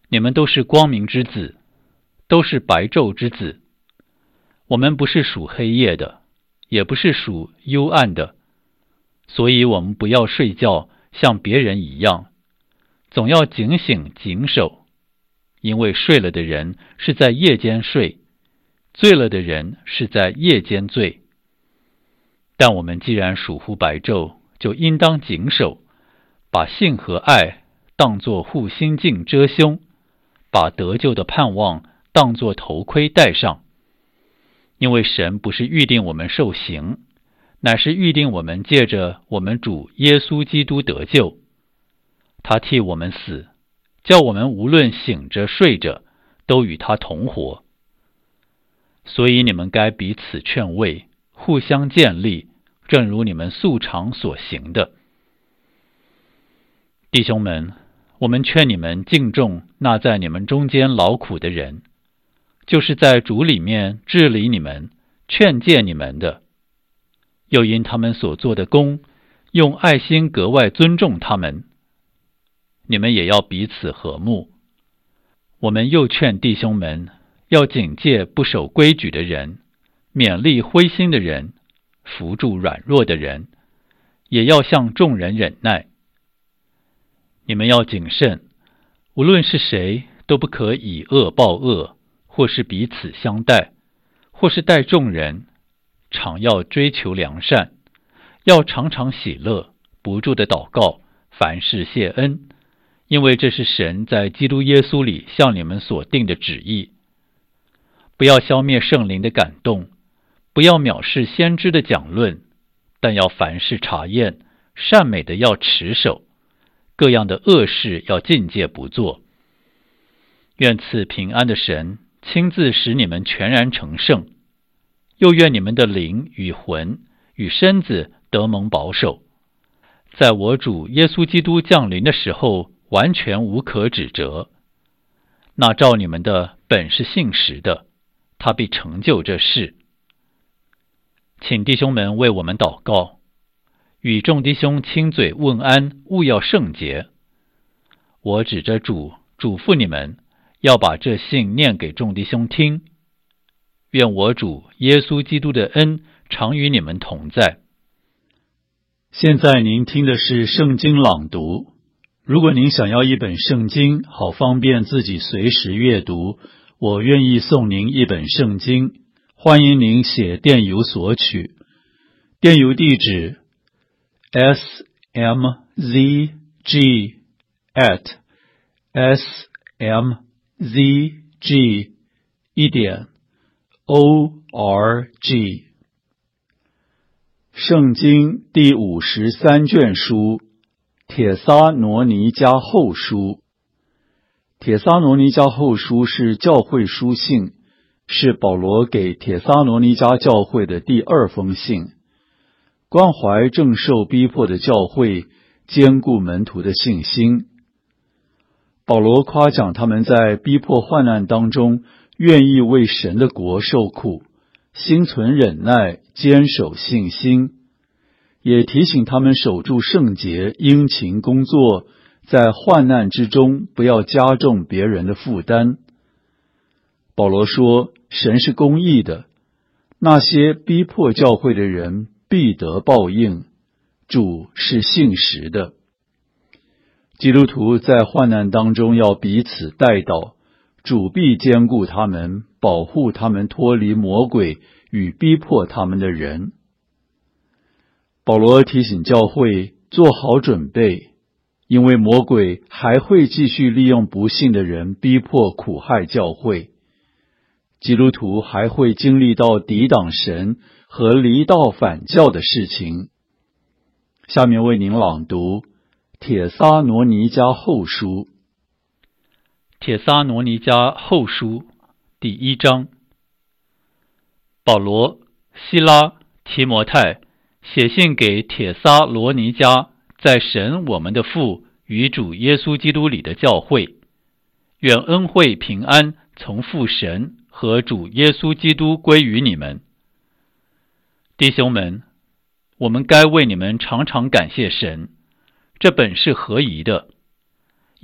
你们都是光明之子，都是白昼之子。我们不是属黑夜的，也不是属幽暗的，所以我们不要睡觉，像别人一样，总要警醒谨守。因为睡了的人是在夜间睡，醉了的人是在夜间醉。但我们既然属乎白昼，就应当谨守，把信和爱当作护心镜遮胸，把得救的盼望当作头盔戴上。因为神不是预定我们受刑，乃是预定我们借着我们主耶稣基督得救。他替我们死，叫我们无论醒着睡着，都与他同活。所以你们该彼此劝慰，互相建立，正如你们素常所行的。弟兄们，我们劝你们敬重那在你们中间劳苦的人，就是在主里面治理你们、劝诫你们的，又因他们所做的工，用爱心格外尊重他们。你们也要彼此和睦。我们又劝弟兄们要警戒不守规矩的人，勉励灰心的人，扶助软弱的人，也要向众人忍耐。你们要谨慎，无论是谁，都不可以恶报恶，或是彼此相待，或是待众人，常要追求良善，要常常喜乐，不住的祷告，凡事谢恩，因为这是神在基督耶稣里向你们所定的旨意。不要消灭圣灵的感动，不要藐视先知的讲论，但要凡事查验，善美的要持守，各样的恶事要禁戒不做。愿赐平安的神亲自使你们全然成圣，又愿你们的灵与魂与身子得蒙保守，在我主耶稣基督降临的时候完全无可指责。那照你们的本是信实的，他必成就这事。请弟兄们为我们祷告，与众弟兄亲嘴问安，务要圣洁。我指着主嘱咐你们，要把这信念给众弟兄听。愿我主耶稣基督的恩常与你们同在。 现在您听的是圣经朗读。如果您想要一本圣经，好方便自己随时阅读，我愿意送您一本圣经，欢迎您写电邮索取。电邮地址 smzg@smzg.org。圣经第53卷书，帖撒罗尼迦后书。帖撒罗尼迦后书是教会书信，是保罗给帖撒罗尼迦教会的第2封信，关怀正受逼迫的教会，坚固门徒的信心。保罗夸奖他们在逼迫患难当中，愿意为神的国受苦，心存忍耐，坚守信心，也提醒他们守住圣洁，殷勤工作，在患难之中不要加重别人的负担。保罗说，神是公义的，那些逼迫教会的人必得报应，主是信实的。基督徒在患难当中要彼此代祷，主必坚固他们，保护他们脱离魔鬼与逼迫他们的人。保罗提醒教会做好准备，因为魔鬼还会继续利用不信的人逼迫苦害教会。基督徒还会经历到抵挡神和离道反教的事情。下面为您朗读帖撒罗尼迦后书。 帖撒罗尼迦后书第1章。保罗、西拉、提摩太写信给帖撒罗尼迦在神我们的父与主耶稣基督里的教会，愿恩惠平安从父神和主耶稣基督归于你们。弟兄们，我们该为你们常常感谢神，这本是合宜的，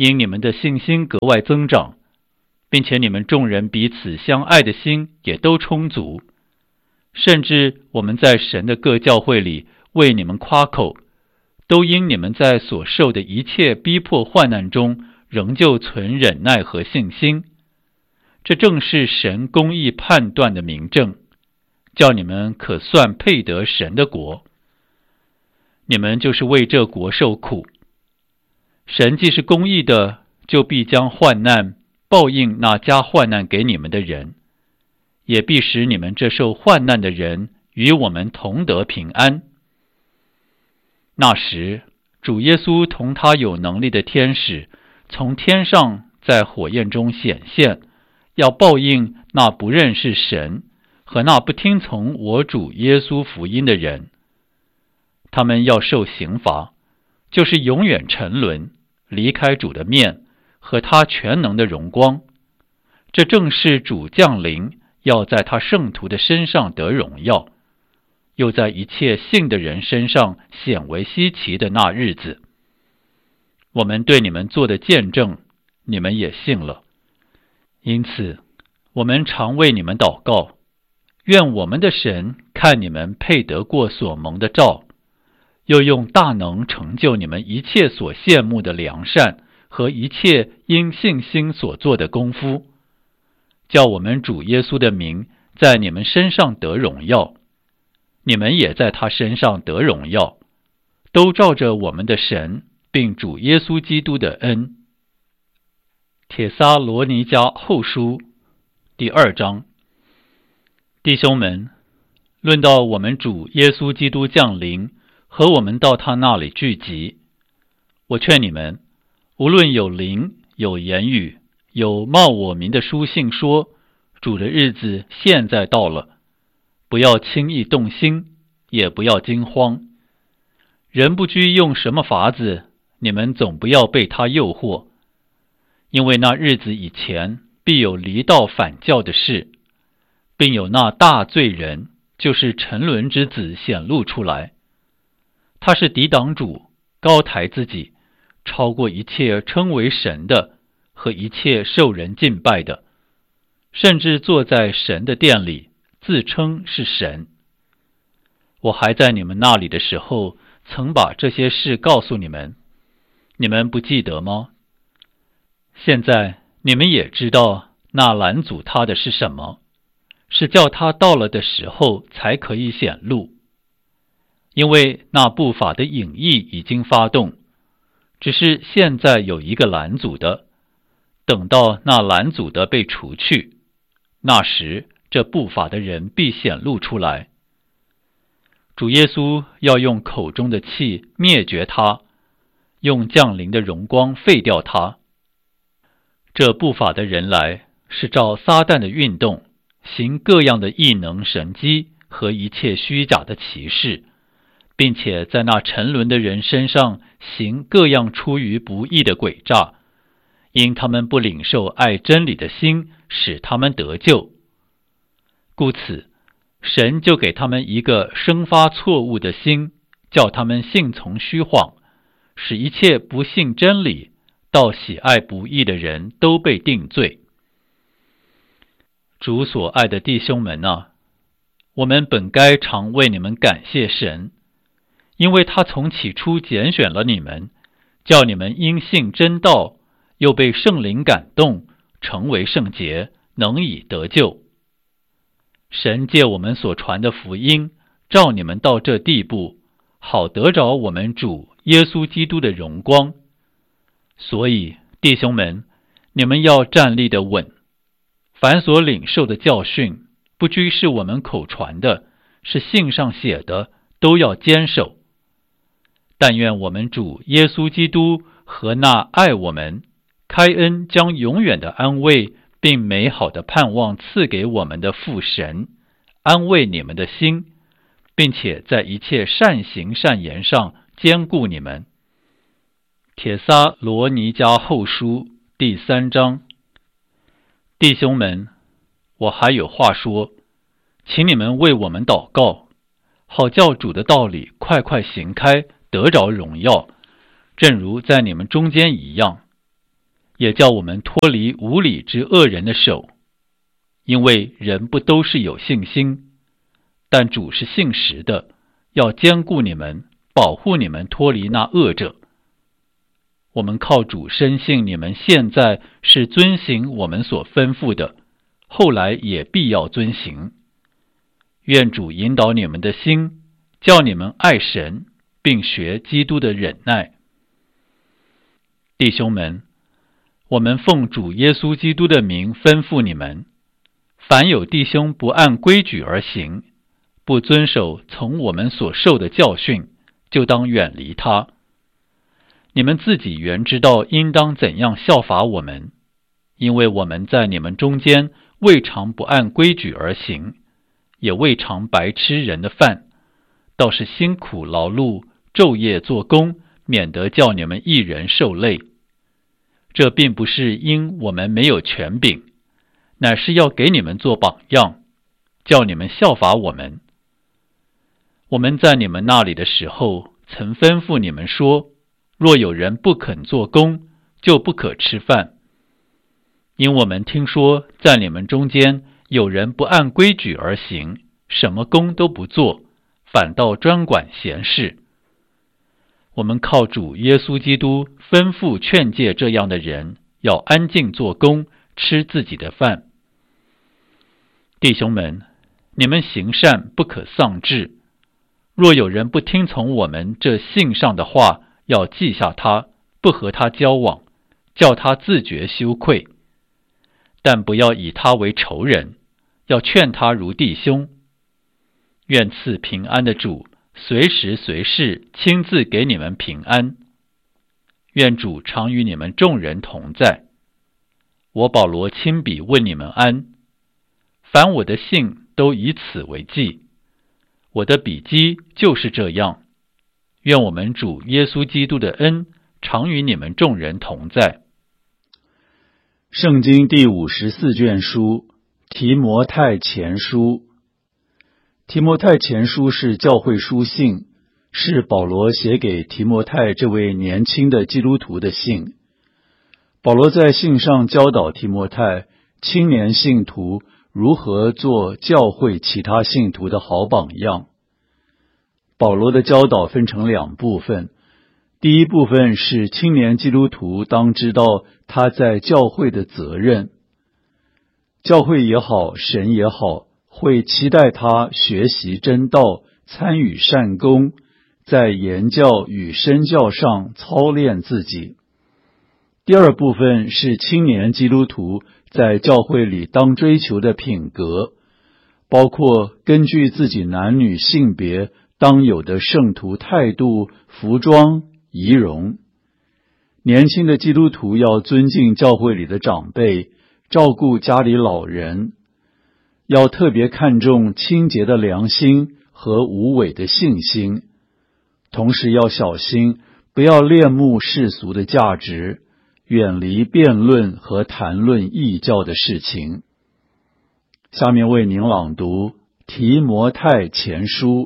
因你们的信心格外增长，并且你们众人彼此相爱的心也都充足，甚至我们在神的各教会里为你们夸口，都因你们在所受的一切逼迫患难中仍旧存忍耐和信心。这正是神公义判断的明证，叫你们可算配得神的国。你们就是为这国受苦。神既是公义的，就必将患难报应那加患难给你们的人，也必使你们这受患难的人与我们同得平安。那时，主耶稣同他有能力的天使从天上在火焰中显现，要报应那不认识神和那不听从我主耶稣福音的人。他们要受刑罚，就是永远沉沦，离开主的面和他全能的荣光。这正是主降临，要在他圣徒的身上得荣耀，又在一切信的人身上显为稀奇的那日子。我们对你们做的见证，你们也信了。因此，我们常为你们祷告，愿我们的神看你们配得过所蒙的召，又用大能成就你们一切所羡慕的良善和一切因信心所做的功夫，叫我们主耶稣的名在你们身上得荣耀，你们也在他身上得荣耀，都照着我们的神并主耶稣基督的恩。帖撒罗尼迦后书第2章。弟兄们，论到我们主耶稣基督降临和我们到他那里聚集，我劝你们，无论有灵、有言语、有冒我名的书信说，主的日子现在到了，不要轻易动心，也不要惊慌。人不拘用什么法子，你们总不要被他诱惑，因为那日子以前必有离道反教的事，并有那大罪人，就是沉沦之子显露出来。他是抵挡主，高抬自己，超过一切称为神的和一切受人敬拜的，甚至坐在神的殿里，自称是神。我还在你们那里的时候，曾把这些事告诉你们，你们不记得吗？现在你们也知道那拦阻他的是什么，是叫他到了的时候才可以显露。因为那不法的隐意已经发动，只是现在有一个拦阻的，等到那拦阻的被除去，那时这不法的人必显露出来。主耶稣要用口中的气灭绝他，用降临的荣光废掉他。这不法的人来，是照撒旦的运动，行各样的异能神迹和一切虚假的奇事，并且在那沉沦的人身上行各样出于不义的诡诈，因他们不领受爱真理的心，使他们得救。故此，神就给他们一个生发错误的心，叫他们信从虚谎，使一切不信真理到喜爱不义的人都被定罪。主所爱的弟兄们啊，我们本该常为你们感谢神，因为他从起初拣选了你们，叫你们因信真道，又被圣灵感动，成为圣洁，能以得救。神借我们所传的福音，召你们到这地步，好得着我们主耶稣基督的荣光。所以弟兄们，你们要站立得稳，凡所领受的教训，不拘是我们口传的，是信上写的，都要坚守。但愿我们主耶稣基督和那爱我们、开恩将永远的安慰并美好的盼望赐给我们的父神，安慰你们的心，并且在一切善行善言上坚固你们。帖撒罗尼迦后书第3章。弟兄们，我还有话说，请你们为我们祷告，好叫主的道理快快行开，得着荣耀，正如在你们中间一样。 也叫我们脱离无理之恶人的手。因为人不都是有信心，但主是信实的，要坚固你们，保护你们脱离那恶者。我们靠主深信你们现在是遵行我们所吩咐的，后来也必要遵行。愿主引导你们的心，叫你们爱神，并学基督的忍耐。弟兄们，我们奉主耶稣基督的名吩咐你们，凡有弟兄不按规矩而行，不遵守从我们所受的教训，就当远离他。你们自己原知道应当怎样效法我们，因为我们在你们中间未尝不按规矩而行，也未尝白吃人的饭，倒是辛苦劳碌，昼夜做工，免得叫你们一人受累。这并不是因我们没有权柄，乃是要给你们做榜样，叫你们效法我们。我们在你们那里的时候，曾吩咐你们说，若有人不肯做工，就不可吃饭。因我们听说在你们中间有人不按规矩而行，什么工都不做，反倒专管闲事。我们靠主耶稣基督吩咐劝诫这样的人，要安静做工，吃自己的饭。弟兄们，你们行善不可丧志。若有人不听从我们这信上的话，要记下他，不和他交往，叫他自觉羞愧。但不要以他为仇人，要劝他如弟兄。愿赐平安的主随时随事亲自给你们平安。愿主常与你们众人同在。我保罗亲笔问你们安。凡我的信都以此为记。我的笔迹就是这样。愿我们主耶稣基督的恩常与你们众人同在。 圣经第54卷书，提摩太前书。提摩太前书是教会书信，是保罗写给提摩太这位年轻的基督徒的信。保罗在信上教导提摩太，青年信徒如何做教会其他信徒的好榜样。保罗的教导分成两部分，第一部分是青年基督徒当知道他在教会的责任。教会也好，神也好，会期待他学习真道，参与善功，在言教与身教上操练自己。第二部分是青年基督徒在教会里当追求的品格，包括根据自己男女性别当有的圣徒态度、服装、仪容。年轻的基督徒要尊敬教会里的长辈，照顾家里老人，要特别看重清洁的良心和无伪的信心，同时要小心，不要恋慕世俗的价值，远离辩论和谈论异教的事情。下面为您朗读提摩太前书。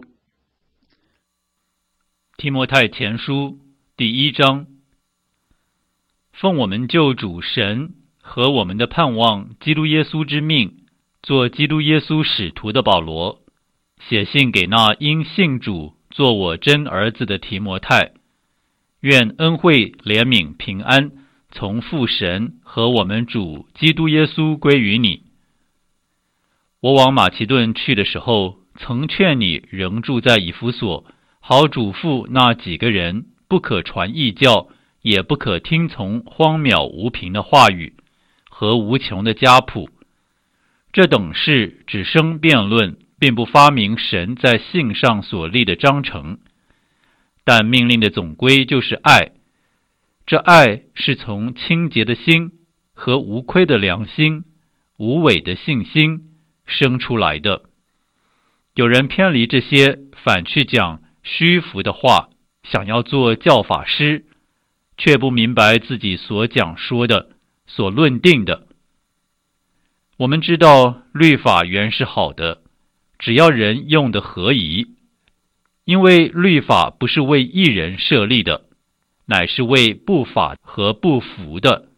提摩太前书第1章。奉我们救主神和我们的盼望基督耶稣之命，做基督耶稣使徒的保罗，写信给那因信主做我真儿子的提摩太，愿恩惠、怜悯、平安从父神和我们主基督耶稣归于你。我往马其顿去的时候，曾劝你仍住在以弗所，好嘱咐那几个人，不可传异教，也不可听从荒渺无凭的话语和无穷的家谱。这等事只生辩论，并不发明神在信上所立的章程。但命令的总归就是爱。这爱是从清洁的心和无亏的良心、无伪的信心生出来的。有人偏离这些，反去讲虚浮的话，想要做教法师，却不明白自己所讲说的、所论定的。我们知道律法原是好的，只要人用的合宜，因为律法不是为义人设立的，乃是为不法和不服的，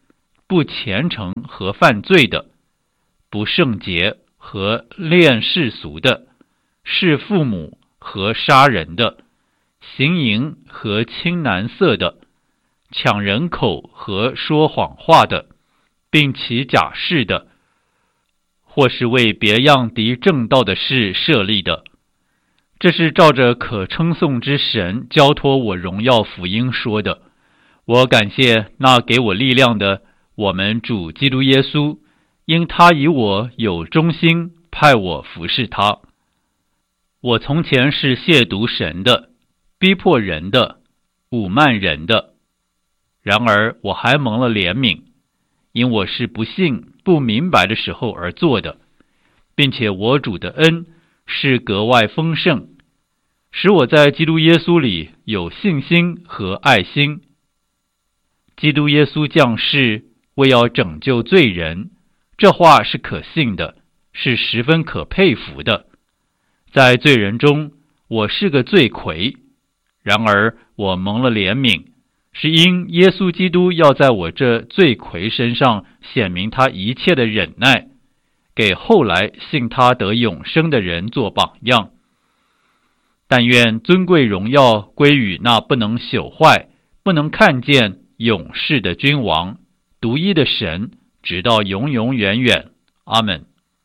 不虔诚和犯罪的，不圣洁和恋世俗的，弑父母和杀人的，行淫和青蓝色的，抢人口和说谎话的，并起假誓的，或是为别样敌正道的事设立的。这是照着可称颂之神交托我荣耀福音说的。我感谢那给我力量的我们主基督耶稣，因他以我有忠心，派我服侍他。我从前是亵渎神的，逼迫人的，侮慢人的，然而我还蒙了怜悯，因我是不信不明白的时候而做的，并且我主的恩是格外丰盛，使我在基督耶稣里有信心和爱心。基督耶稣降世为要拯救罪人，这话是可信的，是十分可佩服的。在罪人中，我是个罪魁，然而我蒙了怜悯，是因耶稣基督要在我这罪魁身上显明他一切的忍耐，给后来信他得永生的人做榜样。但愿尊贵荣耀归于那不能朽坏、不能看见永世的君王，独一的神，直到永永远远。阿们。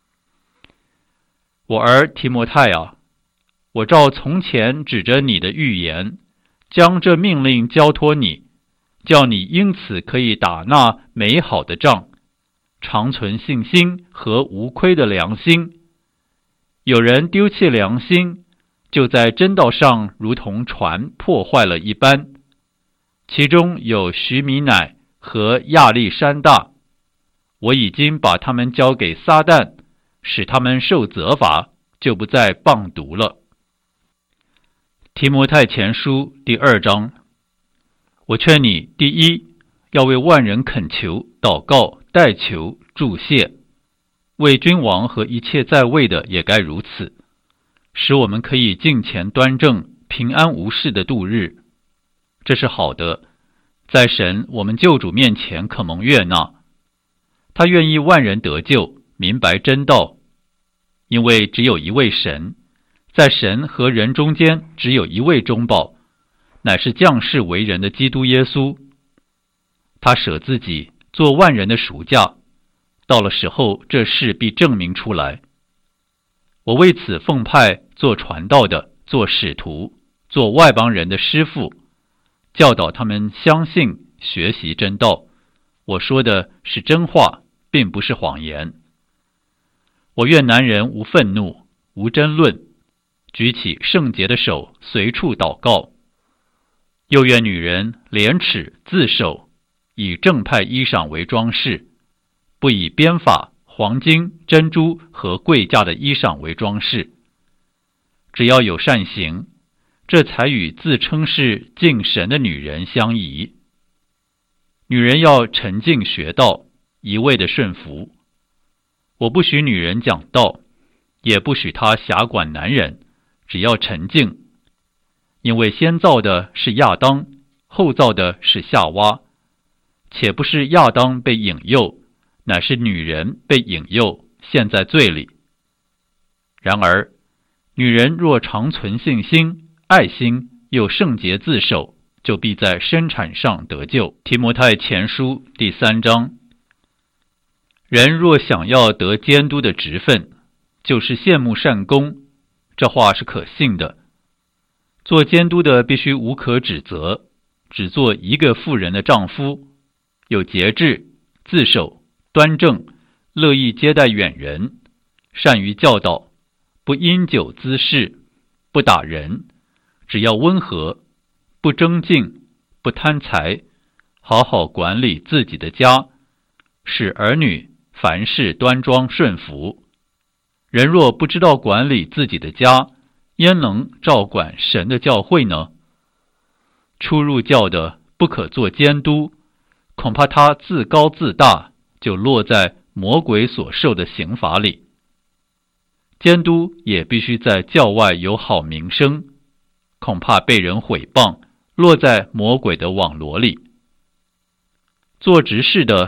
我儿提摩太啊，我照从前指着你的预言，将这命令交托你，叫你因此可以打那美好的仗，常存信心和无亏的良心。有人丢弃良心，就在真道上如同船破坏了一般。其中有许米乃和亚历山大，我已经把他们交给撒旦，使他们受责罚，就不再谤读了。提摩太前书第2章，我劝你，第一，要为万人恳求、祷告、代求、祝谢，为君王和一切在位的也该如此，使我们可以敬虔端正、平安无事的度日。这是好的，在神我们救主面前可蒙悦纳。他愿意万人得救，明白真道，因为只有一位神，在神和人中间只有一位中保，乃是降世为人的基督耶稣。他舍自己做万人的赎价，到了时候这事必证明出来。我为此奉派做传道的，做使徒，做外邦人的师傅，教导他们相信学习真道。我说的是真话，并不是谎言。我愿男人无愤怒，无争论，举起圣洁的手，随处祷告。又愿女人廉耻自守，以正派衣裳为装饰，不以编发、黄金、珍珠和贵价的衣裳为装饰。只要有善行，这才与自称是敬神的女人相宜。女人要沉静学道，一味的顺服。我不许女人讲道，也不许她辖管男人，只要沉静。因为先造的是亚当，后造的是夏娃，且不是亚当被引诱，乃是女人被引诱，陷在罪里。然而，女人若常存信心、爱心，又圣洁自守，就必在生产上得救。提摩太前书第3章。人若想要得监督的职分，就是羡慕善功，这话是可信的。做监督的必须无可指责，只做一个妇人的丈夫，有节制、自守、端正，乐意接待远人，善于教导，不因酒滋事，不打人，只要温和，不争竞，不贪财，好好管理自己的家，使儿女凡事端庄顺服。人若不知道管理自己的家，焉能照管神的教会呢？初入教的不可做监督，恐怕他自高自大，就落在魔鬼所受的刑罚里。监督也必须在教外有好名声，恐怕被人毁谤，落在魔鬼的网罗里。做执事的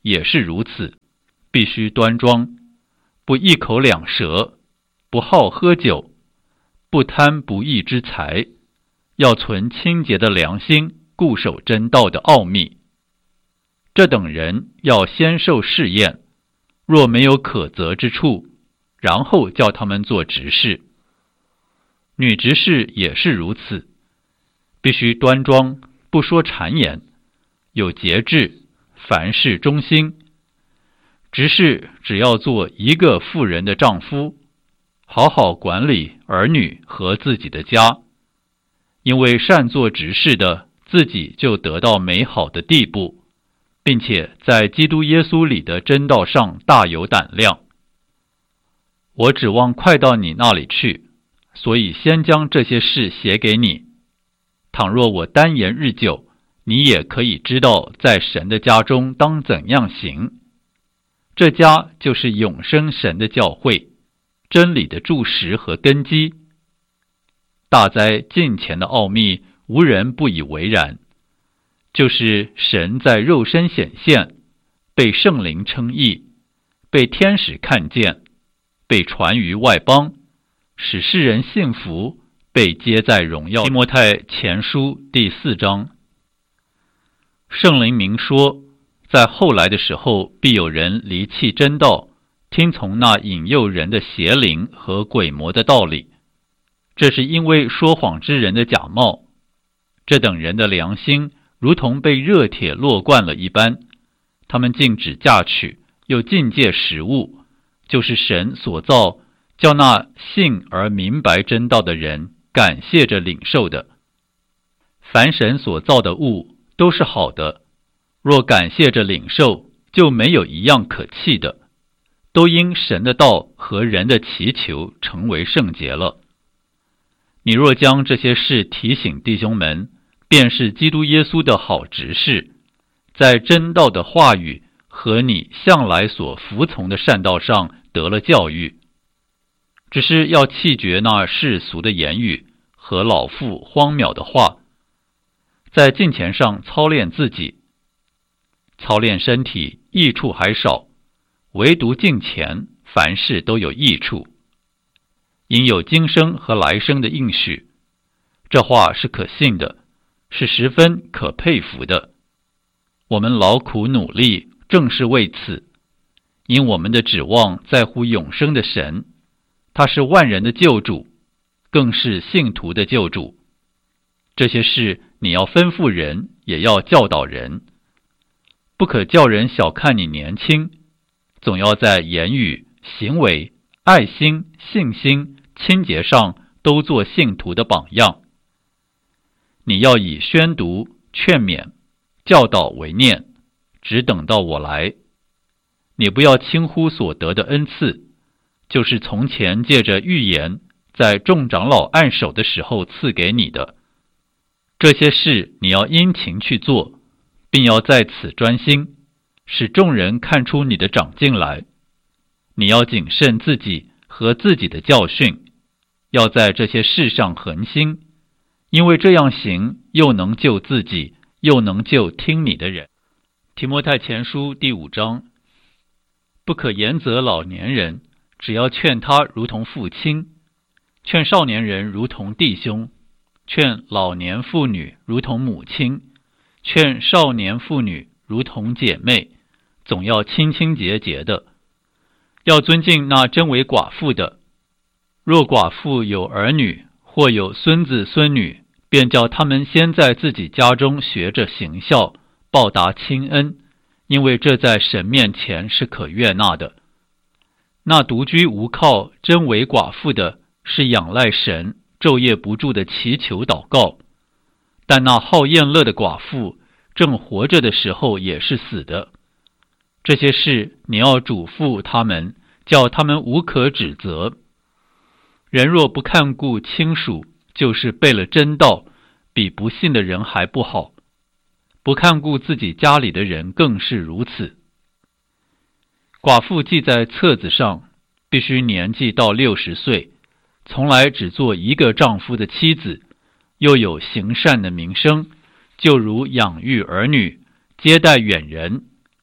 也是如此，必须端庄，不一口两舌，不好喝酒，不贪不义之财，要存清洁的良心，固守真道的奥秘。这等人要先受试验，若没有可责之处，然后叫他们做执事。女执事也是如此，必须端庄，不说谗言，有节制，凡事忠心。执事只要做一个妇人的丈夫，好好管理儿女和自己的家，因为善做执事的，自己就得到美好的地步，并且在基督耶稣里的真道上大有胆量。我指望快到你那里去，所以先将这些事写给你。倘若我单言日久，你也可以知道在神的家中当怎样行。这家就是永生神的教会，真理的柱石和根基。大哉近前的奥秘，无人不以为然，就是神在肉身显现，被圣灵称义，被天使看见，被传于外邦，使世人信服，被接在荣耀。提摩太前书第4章。圣灵明说，在后来的时候，必有人离弃真道，听从那引诱人的邪灵和鬼魔的道理。这是因为说谎之人的假冒，这等人的良心如同被热铁烙惯了一般，他们禁止嫁娶，又禁戒食物，就是神所造，叫那信而明白真道的人感谢着领受的。凡神所造的物都是好的，若感谢着领受，就没有一样可弃的，都因神的道和人的祈求成为圣洁了。你若将这些事提醒弟兄们，便是基督耶稣的好执事，在真道的话语和你向来所服从的善道上得了教育。只是要弃绝那世俗的言语和老妇荒渺的话，在敬虔上操练自己。操练身体益处还少，唯独敬虔凡事都有益处，因有今生和来生的应许。这话是可信的，是十分可佩服的。我们劳苦努力，正是为此，因我们的指望在乎永生的神，他是万人的救主，更是信徒的救主。这些事你要吩咐人，也要教导人，不可叫人小看你年轻，总要在言语、行为、爱心、信心、清洁上都做信徒的榜样。你要以宣读、劝勉、教导为念，只等到我来。你不要轻忽所得的恩赐，就是从前借着预言在众长老按手的时候赐给你的。这些事你要殷勤去做，并要在此专心，使众人看出你的长进来。你要谨慎自己和自己的教训，要在这些事上恒心，因为这样行，又能救自己，又能救听你的人。提摩太前书第5章。不可严责老年人，只要劝他如同父亲，劝少年人如同弟兄，劝老年妇女如同母亲，劝少年妇女如同姐妹，总要清清洁洁的。要尊敬那真为寡妇的，若寡妇有儿女，或有孙子孙女，便叫他们先在自己家中学着行孝，报答亲恩，因为这在神面前是可悦纳的。那独居无靠、真为寡妇的，是仰赖神，昼夜不住的祈求祷告；但那好宴乐的寡妇，正活着的时候也是死的。这些事你要嘱咐他们，叫他们无可指责。人若不看顾亲属，就是背了真道，比不信的人还不好。不看顾自己家里的人更是如此。寡妇记在册子上，必须年纪到60岁，从来只做一个丈夫的妻子，又有行善的名声，就如养育儿女、接待远人。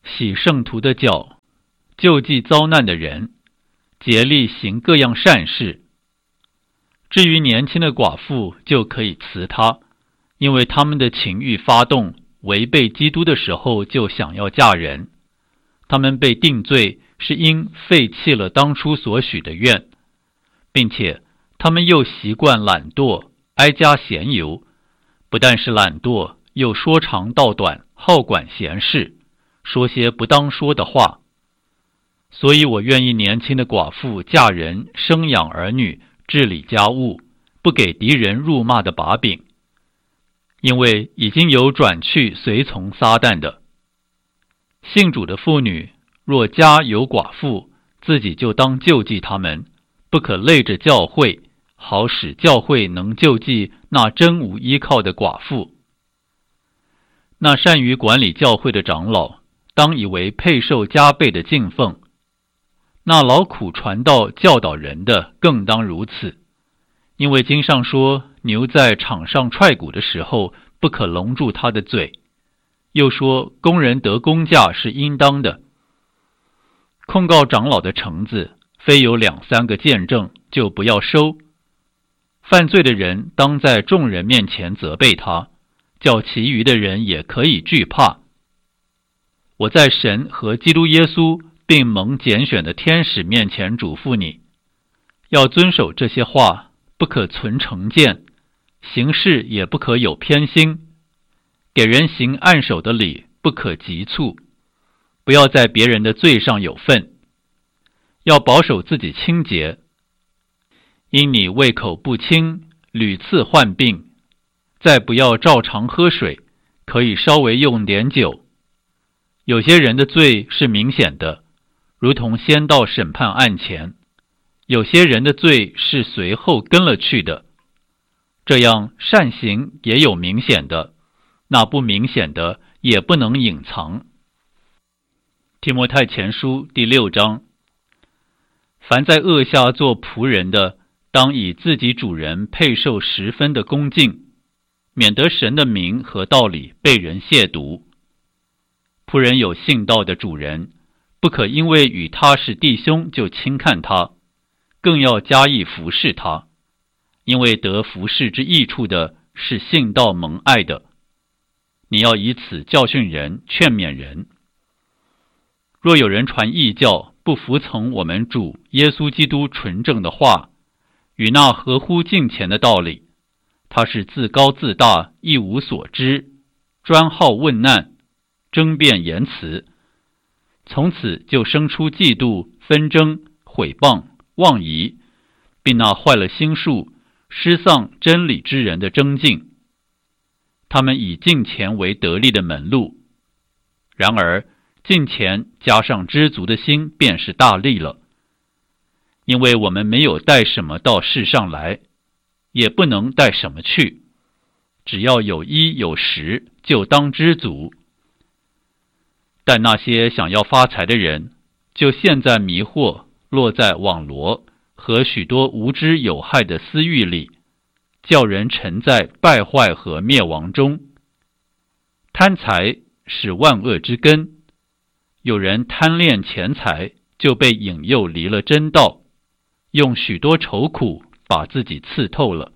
洗圣徒的脚，救济遭难的人，竭力行各样善事。至于年轻的寡妇，就可以辞他，因为他们的情欲发动，违背基督的时候就想要嫁人。他们被定罪，是因废弃了当初所许的愿，并且他们又习惯懒惰，挨家闲游，不但是懒惰，又说长道短，好管闲事，说些不当说的话。所以我愿意年轻的寡妇嫁人，生养儿女，治理家务，不给敌人辱骂的把柄，因为已经有转去随从撒旦的。信主的妇女若家有寡妇，自己就当救济他们，不可累着教会，好使教会能救济那真无依靠的寡妇。那善于管理教会的长老，当以为配受加倍的敬奉；那劳苦传道教导人的，更当如此。因为经上说，牛在场上踹鼓的时候，不可笼住它的嘴。又说，工人得工价是应当的。控告长老的橙子，非有2、3个见证，就不要收。犯罪的人当在众人面前责备他，叫其余的人也可以惧怕。我在神和基督耶稣并蒙拣选的天使面前嘱咐你，要遵守这些话，不可存成见，行事也不可有偏心，给人行按手的礼，不可急促，不要在别人的罪上有份，要保守自己清洁。因你胃口不清，屡次患病，再不要照常喝水，可以稍微用点酒。有些人的罪是明显的，如同先到审判案前；有些人的罪是随后跟了去的。这样善行也有明显的，那不明显的也不能隐藏。提摩太前书第6章，凡在恶下做仆人的，当以自己主人配受10分的恭敬，免得神的名和道理被人亵渎。仆人有信道的主人，不可因为与他是弟兄就轻看他，更要加以服侍他，因为得服侍之益处的是信道蒙爱的。你要以此教训人，劝勉人。若有人传异教，不服从我们主耶稣基督纯正的话，与那合乎敬虔的道理，他是自高自大，一无所知，专好问难，争辩言辞，从此就生出嫉妒、纷争、毁谤、妄疑，并那坏了心术、失丧真理之人的争竞。他们以敬虔为得利的门路，然而敬虔加上知足的心，便是大利了。因为我们没有带什么到世上来，也不能带什么去，只要有衣有食，就当知足。但那些想要发财的人，就陷在迷惑，落在网罗和许多无知有害的私欲里，叫人沉在败坏和灭亡中。贪财是万恶之根，有人贪恋钱财，就被引诱离了真道，用许多愁苦把自己刺透了。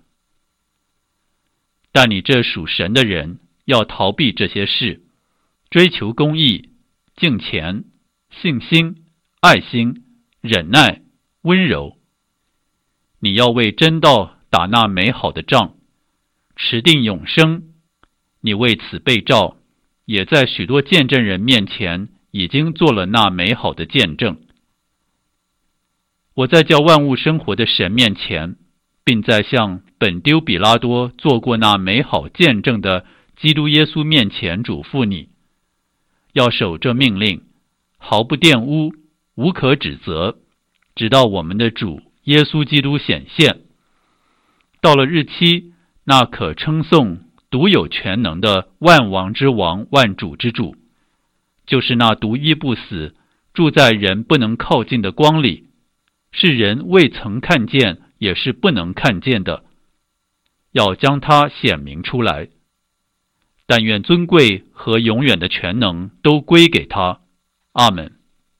但你这属神的人，要逃避这些事，追求公义、敬虔、信心、爱心、忍耐、温柔。你要为真道打那美好的仗，持定永生。你为此被召，也在许多见证人面前已经做了那美好的见证。我在叫万物生活的神面前，并在向本丢比拉多做过那美好见证的基督耶稣面前嘱咐你，要守这命令，毫不玷污，无可指责，直到我们的主耶稣基督显现。到了日期，那可称颂、独有全能的万王之王、万主之主，就是那独一不死、住在人不能靠近的光里，是人未曾看见，也是不能看见的，要将它显明出来。但愿尊贵和永远的全能都归给他， 阿们。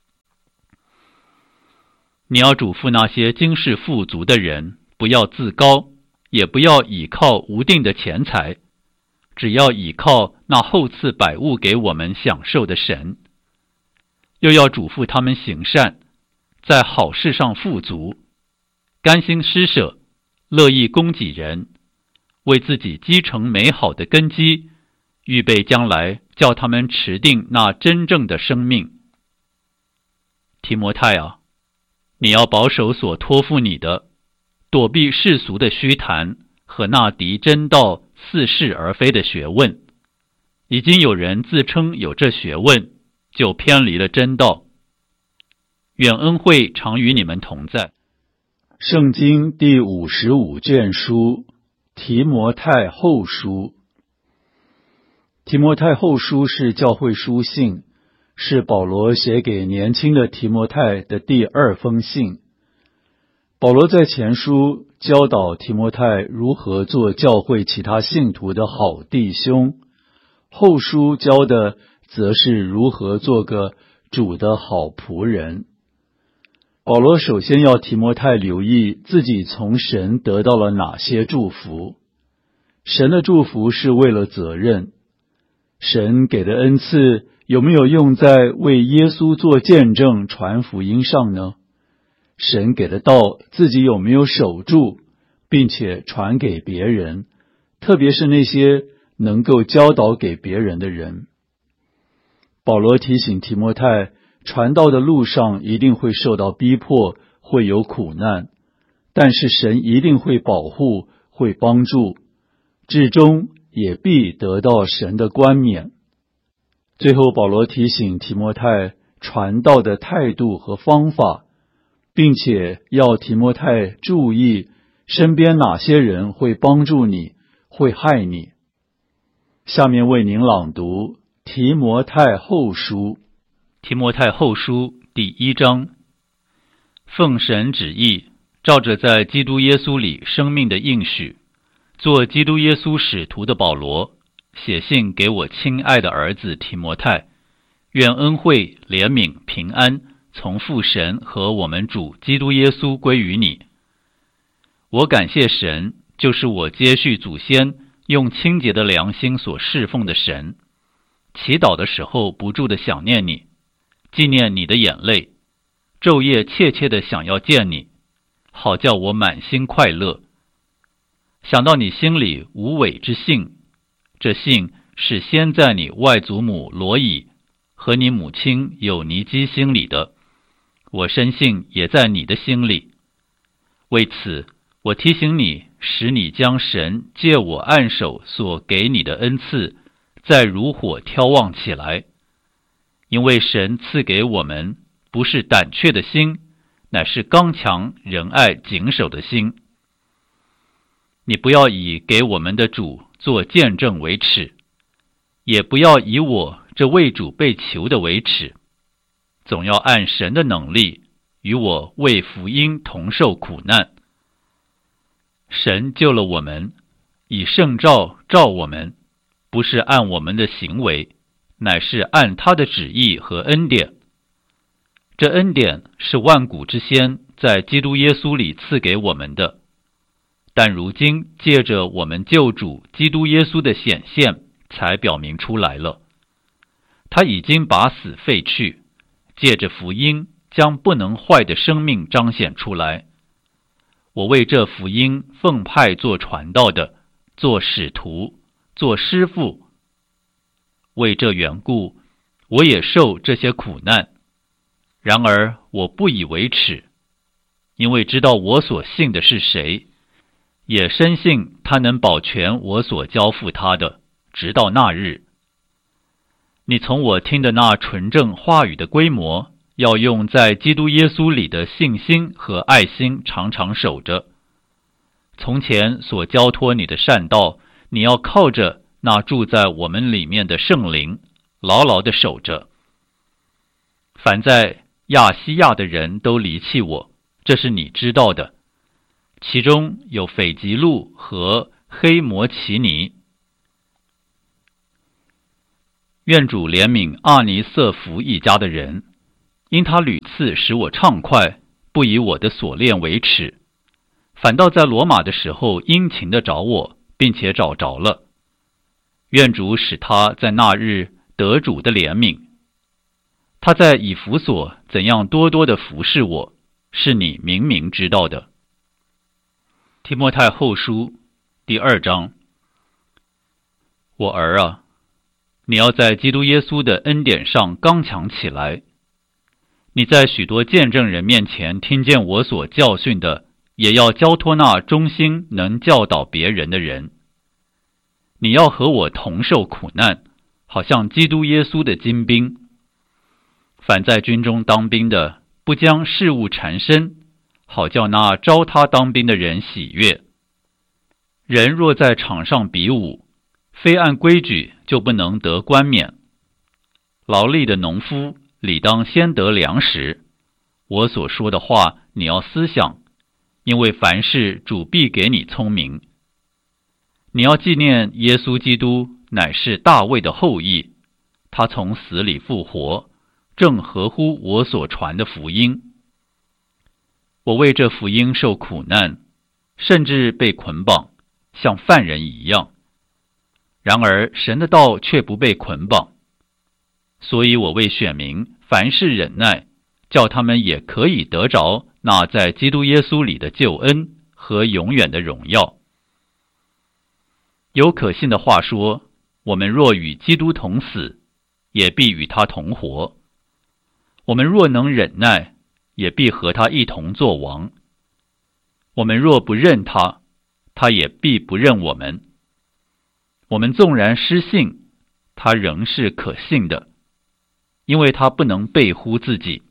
你要嘱咐那些今世富足的人，不要自高，也不要倚靠无定的钱财，只要倚靠那厚赐百物给我们享受的神。又要嘱咐他们行善，在好事上富足，甘心施舍，乐意供给人，为自己积成美好的根基，预备将来叫他们持定那真正的生命。提摩太啊，你要保守所托付你的，躲避世俗的虚谈和那敌真道似是而非的学问。已经有人自称有这学问，就偏离了真道。愿恩惠常与你们同在。 圣经第55卷书，提摩太后书。提摩太后书是教会书信，是保罗写给年轻的提摩太的第2封信。保罗在前书教导提摩太如何做教会其他信徒的好弟兄，后书教的则是如何做个主的好仆人。保罗首先要提摩太留意自己从神得到了哪些祝福。神的祝福是为了责任。神给的恩赐有没有用在为耶稣做见证传福音上呢？神给的道自己有没有守住，并且传给别人，特别是那些能够教导给别人的人。保罗提醒提摩太，传道的路上一定会受到逼迫，会有苦难，但是神一定会保护，会帮助，至终也必得到神的冠冕。最后保罗提醒提摩太传道的态度和方法，并且要提摩太注意身边哪些人会帮助你，会害你。下面为您朗读提摩太后书。 提摩太后书第1章。奉神旨意，照着在基督耶稣里生命的应许，做基督耶稣使徒的保罗，写信给我亲爱的儿子提摩太，愿恩惠、怜悯、平安从父神和我们主基督耶稣归于你。我感谢神，就是我接续祖先用清洁的良心所侍奉的神。祈祷的时候不住地想念你，纪念你的眼泪，昼夜切切地想要见你，好叫我满心快乐。想到你心里无伪之信，这信是先在你外祖母罗以和你母亲有尼基心里的，我深信也在你的心里。为此，我提醒你，使你将神借我按手所给你的恩赐，再如火挑旺起来。因为神赐给我们不是胆怯的心，乃是刚强、仁爱、谨守的心。你不要以给我们的主做见证为耻，也不要以我这为主被囚的为耻，总要按神的能力，与我为福音同受苦难。神救了我们，以圣召召我们，不是按我们的行为，乃是按他的旨意和恩典。这恩典是万古之先在基督耶稣里赐给我们的，但如今借着我们救主基督耶稣的显现，才表明出来了。他已经把死废去，借着福音将不能坏的生命彰显出来。我为这福音奉派做传道的，做使徒，做师傅。为这缘故，我也受这些苦难。然而我不以为耻，因为知道我所信的是谁，也深信他能保全我所交付他的，直到那日。你从我听的那纯正话语的规模，要用在基督耶稣里的信心和爱心常常守着。从前所交托你的善道，你要靠着那住在我们里面的圣灵，牢牢地守着。凡在亚西亚的人都离弃我，这是你知道的，其中有斐吉路和黑摩奇尼。 愿主怜悯阿尼瑟弗一家的人，因他屡次使我畅快，不以我的锁链为耻，反倒在罗马的时候殷勤地找我，并且找着了。愿主使他在那日得主的怜悯。他在以弗所怎样多多地服侍我，是你明明知道的。提摩太后书第2章。我儿啊，你要在基督耶稣的恩典上刚强起来。你在许多见证人面前听见我所教训的，也要交托那忠心能教导别人的人。你要和我同受苦难，好像基督耶稣的精兵。凡在军中当兵的，不将事物缠身，好叫那招他当兵的人喜悦。人若在场上比武，非按规矩就不能得冠冕。劳力的农夫理当先得粮食。我所说的话你要思想，因为凡事主必给你聪明。你要纪念耶稣基督乃是大卫的后裔，他从死里复活，正合乎我所传的福音。我为这福音受苦难，甚至被捆绑，像犯人一样。然而神的道却不被捆绑，所以我为选民凡事忍耐，叫他们也可以得着那在基督耶稣里的救恩和永远的荣耀。有可信的话说，我们若与基督同死，也必与他同活；我们若能忍耐，也必和他一同作王。我们若不认他，他也必不认我们。我们纵然失信，他仍是可信的，因为他不能背乎自己。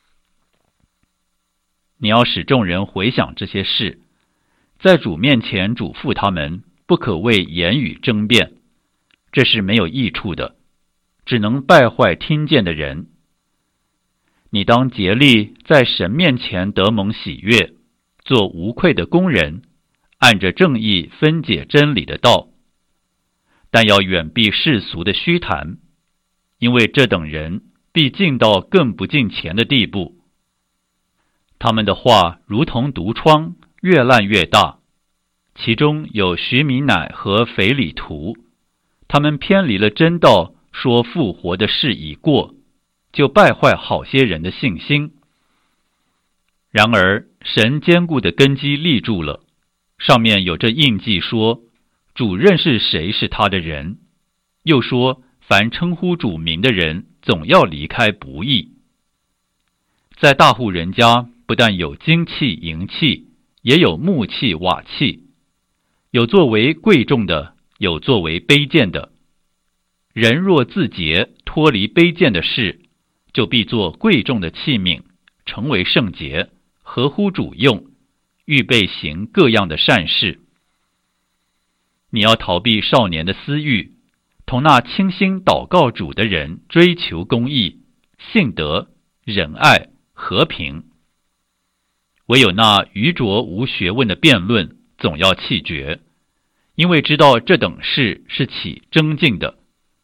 你要使众人回想这些事，在主面前嘱咐他们，不可为言语争辩，这是没有益处的，只能败坏听见的人。你当竭力在神面前得蒙喜悦，做无愧的工人，按着正义分解真理的道。但要远避世俗的虚谈，因为这等人必进到更不敬虔的地步。他们的话如同毒疮，越烂越大。其中有徐米乃和腓里图，他们偏离了真道，说复活的事已过，就败坏好些人的信心。然而神坚固的根基立住了，上面有这印记说，主认识谁是他的人，又说凡称呼主名的人总要离开不义。在大户人家，不但有金器银器，也有木器瓦器，有作为贵重的，有作为卑贱的。人若自洁，脱离卑贱的事，就必做贵重的器皿，成为圣洁，合乎主用，预备行各样的善事。你要逃避少年的私欲，同那倾心祷告主的人追求公义、信德、仁爱、和平。唯有那愚拙无学问的辩论，总要弃绝，因为知道这等事是起争竞的。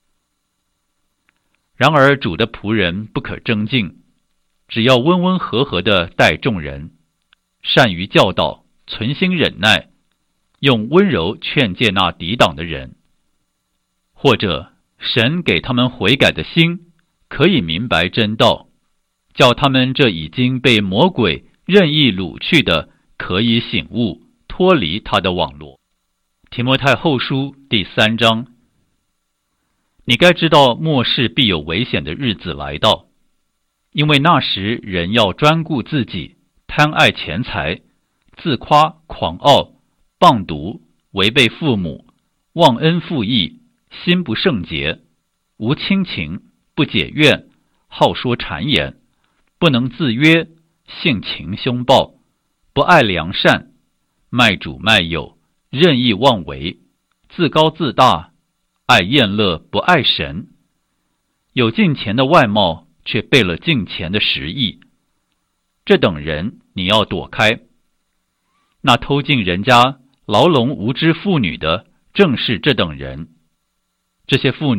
然而主的仆人不可争竞，只要温温和和地待众人，善于教导，存心忍耐，用温柔劝诫那抵挡的人。或者神给他们悔改的心，可以明白真道，叫他们这已经被魔鬼任意掳去的，可以醒悟，脱离他的网罗。提摩太后书第3章。你该知道末世必有危险的日子来到，因为那时人要专顾自己，贪爱钱财，自夸狂傲，谤毒，违背父母，忘恩负义，心不圣洁，无亲情，不解怨，好说谗言，不能自约，性情凶暴，不爱良善，卖主卖友，任意妄为，自高自大，爱宴乐，不爱神，有敬虔的外貌，却背了敬虔的实意。这等人你要躲开。那偷进人家牢笼无知妇女的，正是这等人。这些妇女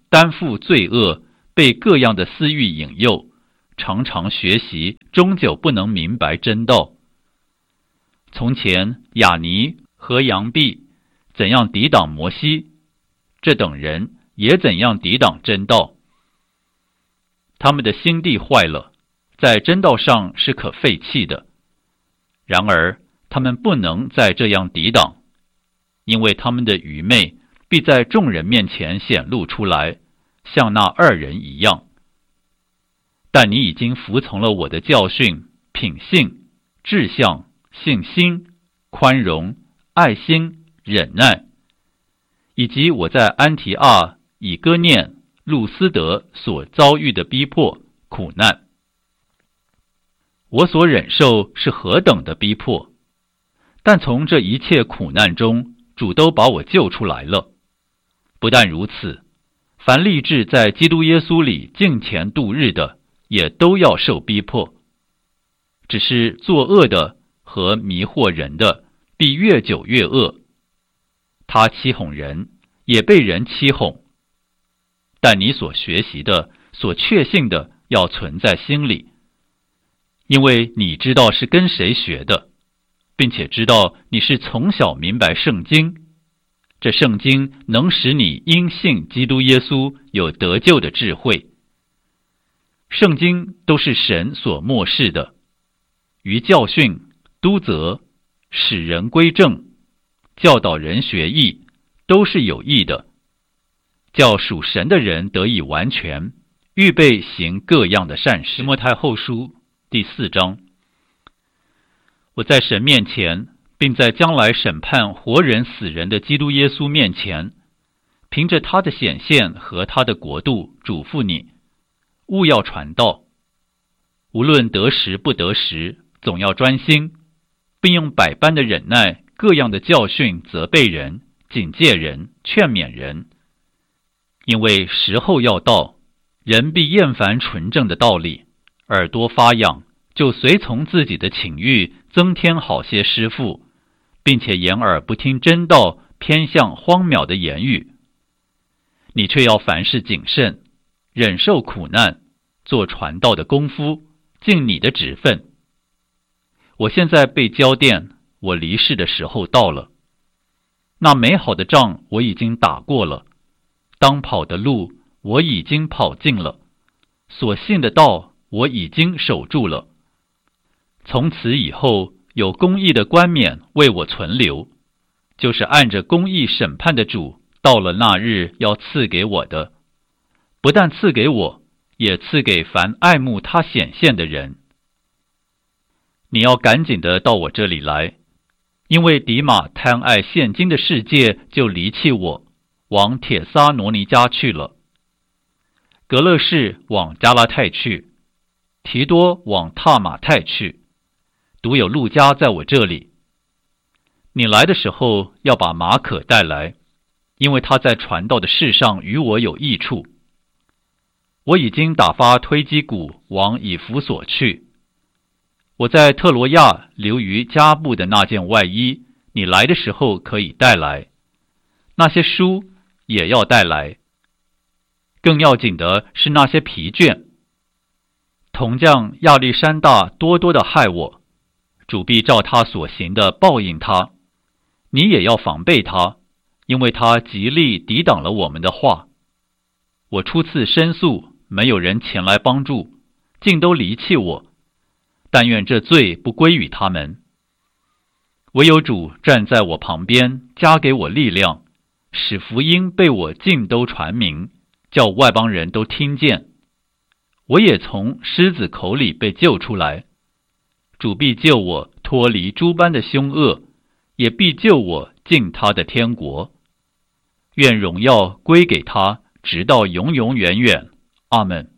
担负罪恶，被各样的私欲引诱，常常学习，终究不能明白真道。从前亚尼和杨毕怎样抵挡摩西，这等人也怎样抵挡真道。他们的心地坏了，在真道上是可废弃的。然而他们不能再这样抵挡，因为他们的愚昧必在众人面前显露出来，像那二人一样。但你已经服从了我的教训、品性、志向、信心、宽容、爱心、忍耐，以及我在安提阿、以哥念、路斯德所遭遇的逼迫、苦难。我所忍受是何等的逼迫，但从这一切苦难中，主都把我救出来了。不但如此，凡立志在基督耶稣里敬虔度日的，也都要受逼迫。只是作恶的和迷惑人的，必越久越恶。他欺哄人，也被人欺哄。但你所学习的、所确信的，要存在心里，因为你知道是跟谁学的，并且知道你是从小明白圣经。这圣经能使你因信基督耶稣有得救的智慧。圣经都是神所默示的，于教训、督责、使人归正、教导人学义，都是有益的，叫属神的人得以完全，预备行各样的善事。提摩太后书第4章。我在神面前，并在将来审判活人死人的基督耶稣面前，凭着他的显现和他的国度，嘱咐你，务要传道，无论得时不得时，总要专心，并用百般的忍耐，各样的教训责备人，警戒人，劝勉人。因为时候要到，人必厌烦纯正的道理，耳朵发痒，就随从自己的情欲，增添好些师傅，并且掩耳不听真道，偏向荒渺的言语。你却要凡事谨慎，忍受苦难，做传道的功夫，尽你的职分。我现在被交奠，我离世的时候到了。那美好的仗我已经打过了，当跑的路我已经跑尽了，所信的道我已经守住了。从此以后，有公义的冠冕为我存留，就是按着公义审判的主，到了那日要赐给我的。不但赐给我，也赐给凡爱慕他显现的人。你要赶紧的到我这里来，因为底马贪爱现今的世界，就离弃我，往帖撒罗尼迦去了。格勒士往加拉太去，提多往塔马太去，独有路加在我这里。你来的时候要把马可带来，因为他在传道的事上与我有益处。我已经打发推基古往以弗所去。我在特罗亚留于加布的那件外衣，你来的时候可以带来。那些书也要带来。更要紧的是那些皮卷。铜匠亚历山大多多的害我，主必照他所行的报应他。你也要防备他，因为他极力抵挡了我们的话。我初次申诉，没有人前来帮助，竟都离弃我。但愿这罪不归于他们。唯有主站在我旁边，加给我力量，使福音被我尽都传明，叫外邦人都听见。我也从狮子口里被救出来。主必救我脱离诸般的凶恶，也必救我进他的天国。愿荣耀归给他，直到永永远远。阿们。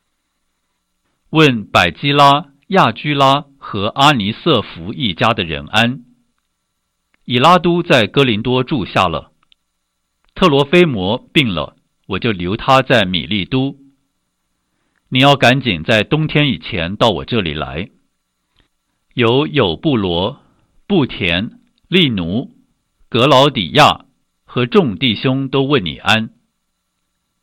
问百基拉、亚居拉和阿尼瑟弗一家的人安。以拉都在哥林多住下了。特罗菲摩病了，我就留他在米利都。你要赶紧在冬天以前到我这里来。有布罗、布田、利奴、格劳底亚和众弟兄都问你安。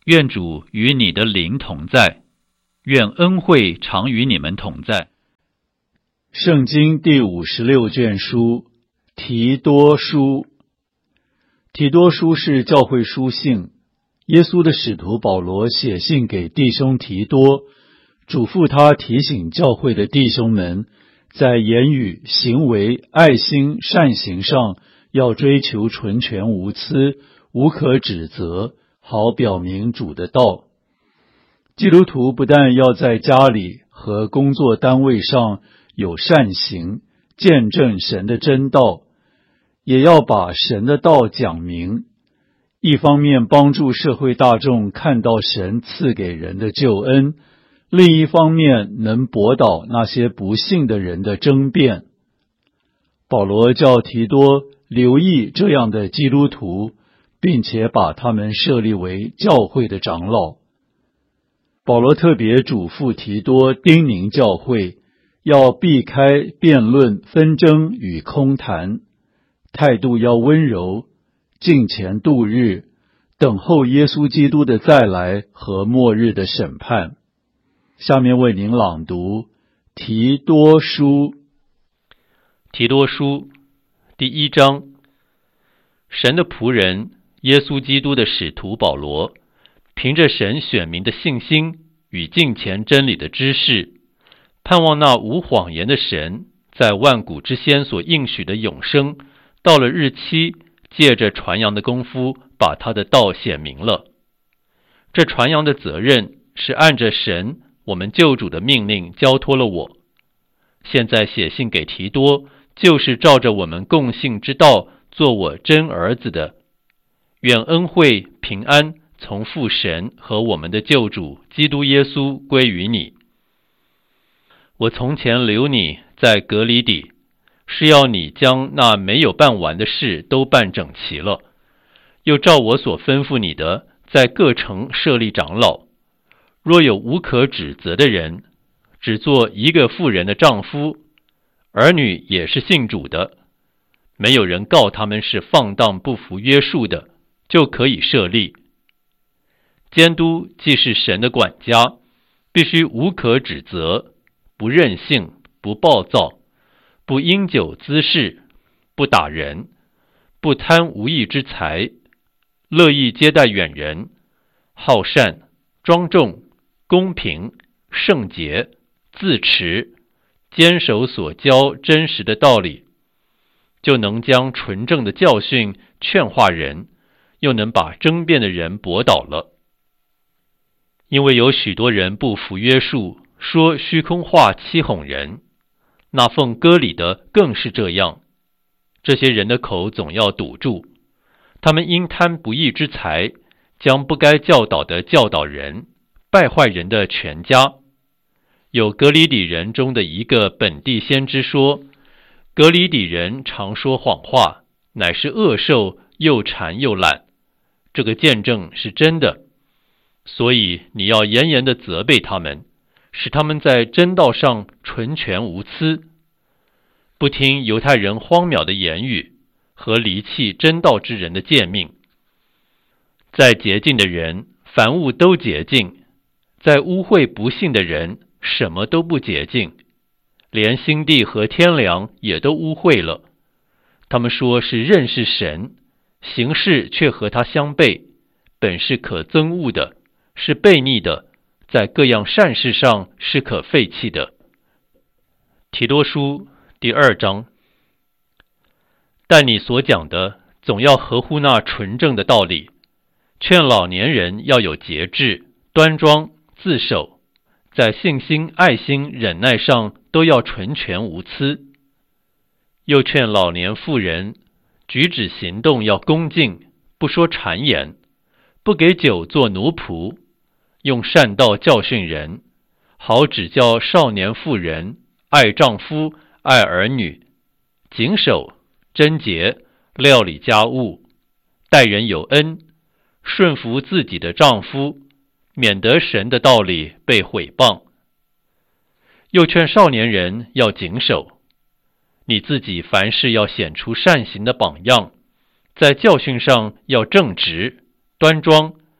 愿主与你的灵同在，愿恩惠常与你们同在。 圣经第56卷书提多书。提多书是教会书信，耶稣的使徒保罗写信给弟兄提多，嘱咐他提醒教会的弟兄们，在言语、行为、爱心、善行上要追求纯全无疵，无可指责，好表明主的道。基督徒不但要在家里和工作单位上有善行，见证神的真道，也要把神的道讲明，一方面帮助社会大众看到神赐给人的救恩，另一方面能驳倒那些不信的人的争辩。保罗叫提多留意这样的基督徒，并且把他们设立为教会的长老。保罗特别嘱咐提多叮咛教会，要避开辩论、纷争与空谈，态度要温柔，敬虔度日，等候耶稣基督的再来和末日的审判。下面为您朗读提多书。 提多书第1章。神的仆人，耶稣基督的使徒保罗，凭着神选民的信心与敬虔真理的知识，盼望那无谎言的神在万古之先所应许的永生，到了日期，借着传扬的功夫，把他的道显明了。这传扬的责任是按着神我们救主的命令交托了我。现在写信给提多，就是照着我们共信之道做我真儿子的。愿恩惠平安从父神和我们的救主基督耶稣归于你。我从前留你在革哩底，是要你将那没有办完的事都办整齐了，又照我所吩咐你的，在各城设立长老。若有无可指责的人，只做一个妇人的丈夫，儿女也是信主的，没有人告他们是放荡不服约束的，就可以设立。监督既是神的管家，必须无可指责，不任性，不暴躁，不因酒滋事，不打人，不贪无义之财，乐意接待远人，好善，庄重，公平，圣洁，自持，坚守所教真实的道理，就能将纯正的教训劝化人，又能把争辩的人驳倒了。因为有许多人不服约束，说虚空话欺哄人，那奉割礼的更是这样。这些人的口总要堵住，他们因贪不义之财，将不该教导的教导人，败坏人的全家。有革哩底人中的一个本地先知说，革哩底人常说谎话，乃是恶兽，又馋又懒。这个见证是真的，所以你要严严地责备他们，使他们在真道上纯全无疵，不听犹太人荒谬的言语和离弃真道之人的诫命。在洁净的人，凡物都洁净；在污秽不信的人，什么都不洁净，连心地和天良也都污秽了。他们说是认识神，行事却和他相悖，本是可憎恶的，是悖逆的，在各样善事上是可废弃的。提多书第2章。但你所讲的总要合乎那纯正的道理，劝老年人要有节制，端庄，自守，在信心、爱心、忍耐上都要纯全无疵。又劝老年妇人举止行动要恭敬，不说谗言，不给酒做奴仆，用善道教训人，好指教少年妇人爱丈夫，爱儿女，谨守、贞洁，料理家务，待人有恩，顺服自己的丈夫，免得神的道理被毁谤。又劝少年人要谨守，你自己凡事要显出善行的榜样，在教训上要正直、端庄，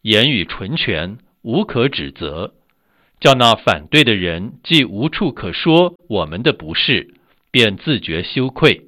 言语纯全，无可指责，叫那反对的人既无处可说我们的不是，便自觉羞愧。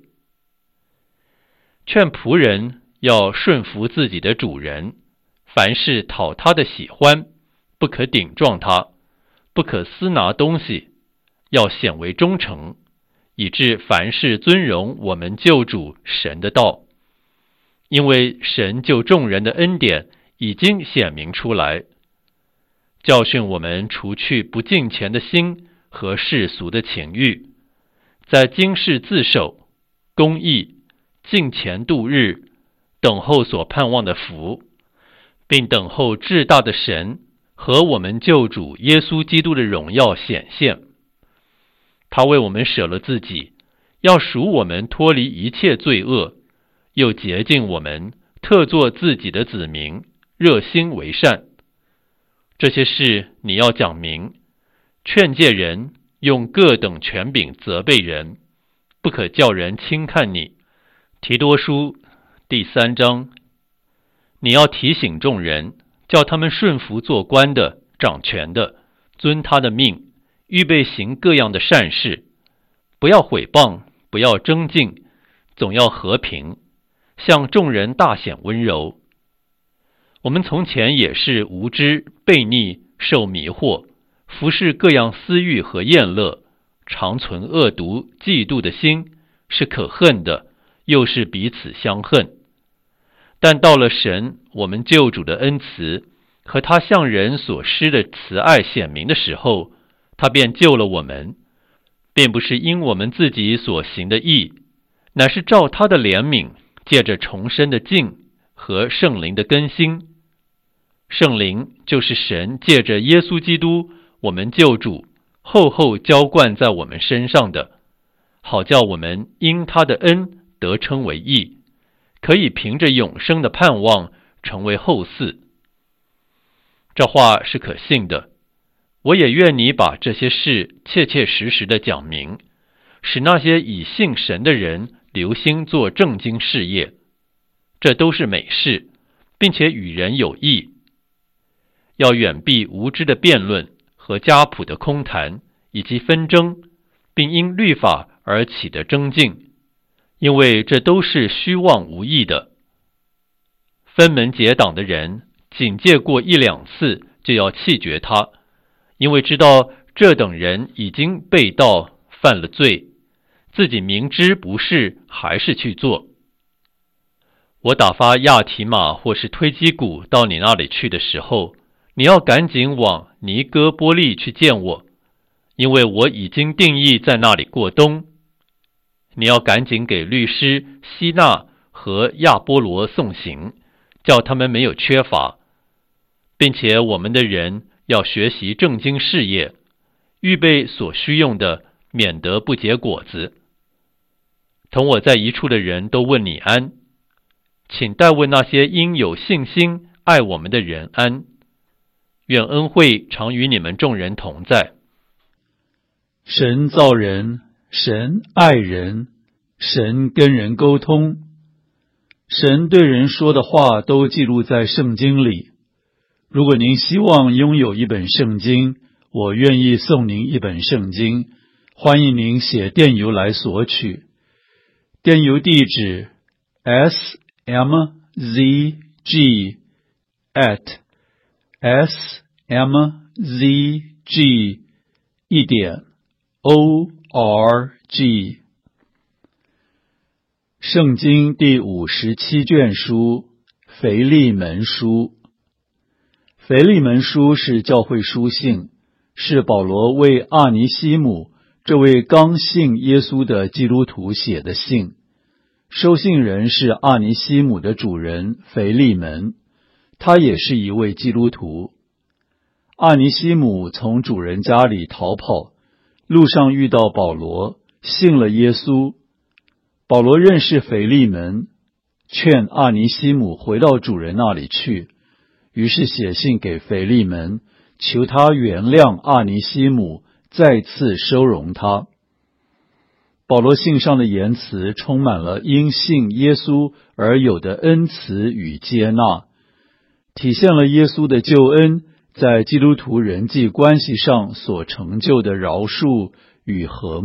劝仆人要顺服自己的主人，凡事讨他的喜欢，不可顶撞他，不可私拿东西，要显为忠诚，以致凡事尊荣我们救主神的道。因为神就众人的恩典已经显明出来，教训我们除去不敬虔的心和世俗的情欲，在今世自守、公义、敬虔度日，等候所盼望的福，并等候至大的神和我们救主耶稣基督的荣耀显现。他为我们舍了自己，要赎我们脱离一切罪恶，又洁净我们，特作自己的子民，热心为善。这些事你要讲明，劝诫人，用各等权柄责备人，不可叫人轻看你。提多书第3章，你要提醒众人，叫他们顺服做官的、掌权的，遵他的命，预备行各样的善事，不要毁谤，不要争竞，总要和平，向众人大显温柔。我们从前也是无知、悖逆、受迷惑，服侍各样私欲和厌乐，常存恶毒、嫉妒的心，是可恨的，又是彼此相恨。但到了神我们救主的恩慈和他向人所施的慈爱显明的时候，他便救了我们，并不是因我们自己所行的义，乃是照他的怜悯，借着重生的敬和圣灵的更新。圣灵就是神借着耶稣基督我们救主厚厚浇灌在我们身上的，好叫我们因他的恩得称为义，可以凭着永生的盼望成为后嗣。这话是可信的，我也愿你把这些事切切实实的讲明，使那些以信神的人留心做正经事业。这都是美事，并且与人有益。要远避无知的辩论和家谱的空谈，以及纷争，并因律法而起的争竞，因为这都是虚妄无益的。分门结党的人，警戒过1、2次就要弃绝他，因为知道这等人已经背道犯了罪，自己明知不是，还是去做。我打发亚提马或是推基古到你那里去的时候，你要赶紧往尼哥波利去见我，因为我已经定义在那里过冬。你要赶紧给律师希纳和亚波罗送行，叫他们没有缺乏，并且我们的人要学习正经事业，预备所需用的，免得不结果子。同我在一处的人都问你安，请代问那些因有信心爱我们的人安。愿恩惠常与你们众人同在。 神造人，神爱人，神跟人沟通，神对人说的话都记录在圣经里。如果您希望拥有一本圣经，我愿意送您一本圣经，欢迎您写电邮来索取。电邮地址 smzg@smzg.org。圣经第57卷书，腓利门书。腓利门书是教会书信，是保罗为阿尼西姆这位刚信耶稣的基督徒写的信。收信人是阿尼西姆的主人腓利门，他也是一位基督徒。阿尼西姆从主人家里逃跑，路上遇到保罗，信了耶稣。保罗认识腓利门，劝阿尼西姆回到主人那里去，于是写信给腓利门，求他原谅阿尼西姆，再次收容他。保罗信上的言辞充满了因信耶稣而有的恩慈与接纳， 体现了耶稣的救恩在基督徒人际关系上所成就的饶恕与和睦。